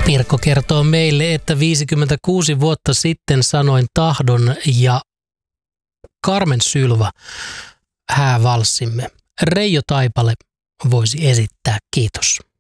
Pirkko kertoo meille, että 56 vuotta sitten sanoin tahdon ja Carmen Sylva häävalssimme Reijo Taipale voisi esittää. Kiitos.